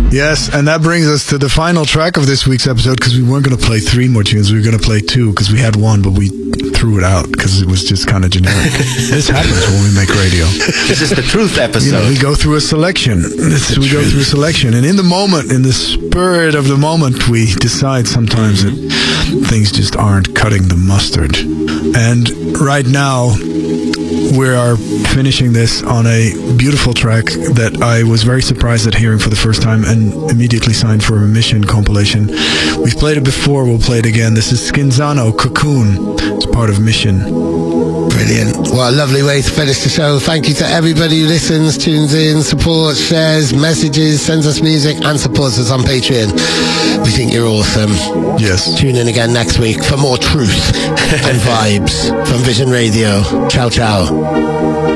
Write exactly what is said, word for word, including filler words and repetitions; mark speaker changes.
Speaker 1: Yes, and that brings us to the final track of this week's episode, because we weren't going to play three more tunes. We were going to play two, because we had one, but we threw it out because it was just kind of generic. This happens when we make radio.
Speaker 2: This is the truth episode.
Speaker 1: You know, we go through a selection. This, we truth. go through a selection. And in the moment, in the spirit of the moment, we decide sometimes that things just aren't cutting the mustard. And right now, we are finishing this on a beautiful track that I was very surprised at hearing for the first time and immediately signed for a Mission compilation. We've played it before, we'll play it again. This is Skinzano, Cocoon. It's part of Mission.
Speaker 3: Brilliant. What a lovely way to finish the show. Thank you to everybody who listens, tunes in, supports, shares, messages, sends us music and supports us on Patreon. We think you're awesome.
Speaker 1: Yes.
Speaker 3: Tune in again next week for more truth and vibes from Vision Radio. Ciao, ciao.